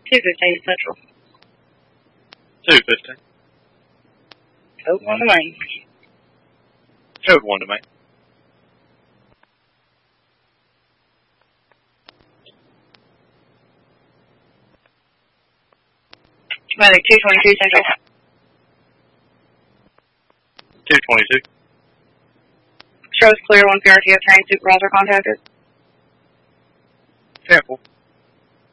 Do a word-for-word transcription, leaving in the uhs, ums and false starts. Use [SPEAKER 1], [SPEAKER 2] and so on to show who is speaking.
[SPEAKER 1] two fifteen Central.
[SPEAKER 2] two fifteen.
[SPEAKER 1] Code one to main.
[SPEAKER 2] Code one to main.
[SPEAKER 1] Medic two twenty-two Central.
[SPEAKER 2] two twenty-two.
[SPEAKER 1] Shows clear, one P R T F train supervisor contacted.
[SPEAKER 2] Careful.